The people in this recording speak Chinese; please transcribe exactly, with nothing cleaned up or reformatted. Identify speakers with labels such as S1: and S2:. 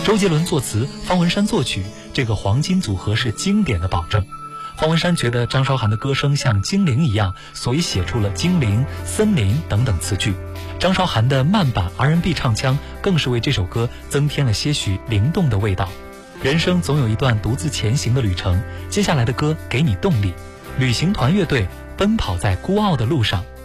S1: 周杰伦作词，方文山作曲，这个黄金组合是经典的保证。方文山觉得张韶涵的歌声像精灵一样，所以写出了精灵、森林等等词句。张韶涵的慢板 R and B 唱腔更是为这首歌增添了些许灵动的味道。人生总有一段独自前行的旅程，接下来的歌给你动力。旅行团乐队奔跑在孤傲的路上。